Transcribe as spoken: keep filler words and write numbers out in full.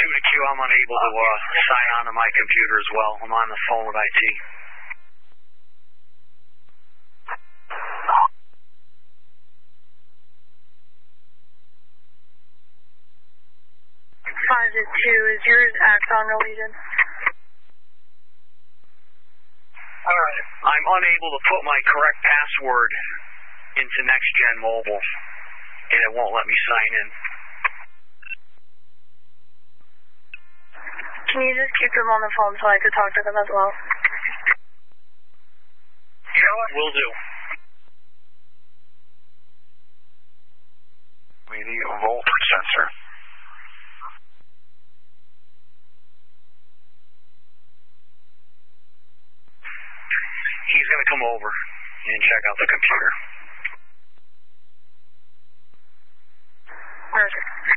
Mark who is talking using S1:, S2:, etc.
S1: two to Q, I'm unable to uh, sign on to my computer as well. I'm on the phone with I T.
S2: five to two, is yours Axon deleted?
S1: Alright. I'm unable to put my correct password into NextGen Mobile, and it won't let me sign in.
S2: Can you just keep them on the phone so I could talk to them as well?
S1: You know what? Will do.
S3: We need a voltage sensor.
S1: He's going to come over and check out the computer.
S2: Perfect.